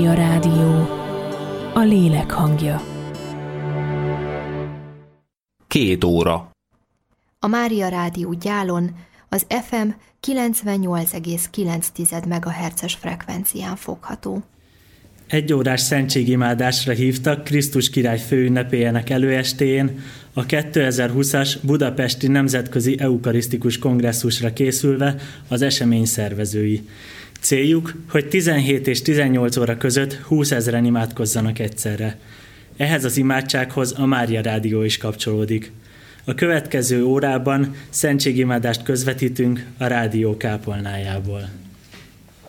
A rádió, a lélek hangja. 2 óra. A Mária Rádió Gyálon az FM 98,9 MHz-es frekvencián fogható. 1 órás szentségimádásra hívtak Krisztus király főünnepéjének előestéjén a 2020-as Budapesti Nemzetközi Eukarisztikus Kongresszusra készülve az esemény szervezői. Céljuk, hogy 17 és 18 óra között 20 000-en imádkozzanak egyszerre. Ehhez az imádsághoz a Mária Rádió is kapcsolódik. A következő órában szentségimádást közvetítünk a rádió kápolnájából.